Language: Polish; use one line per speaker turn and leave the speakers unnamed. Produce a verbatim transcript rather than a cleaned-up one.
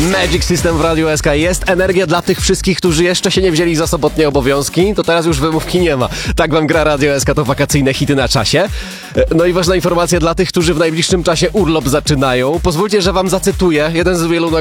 Magic System w Radiu S K. Jest energia dla tych wszystkich, którzy jeszcze się nie wzięli za sobotnie obowiązki, to teraz już wymówki nie ma. Tak wam gra Radio S K, to wakacyjne hity na czasie. No i ważna informacja dla tych, którzy w najbliższym czasie urlop zaczynają. Pozwólcie, że wam zacytuję jeden z wielu